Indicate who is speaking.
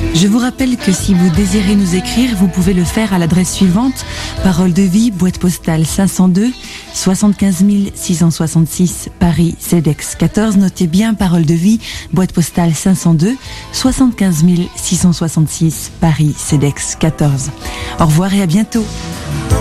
Speaker 1: Je vous rappelle que si vous désirez nous écrire, vous pouvez le faire à l'adresse suivante: Parole de vie, boîte postale 502 75 666 Paris CEDEX 14. Notez bien, Parole de vie, boîte postale 502 75 666 Paris CEDEX 14. Au revoir et à bientôt.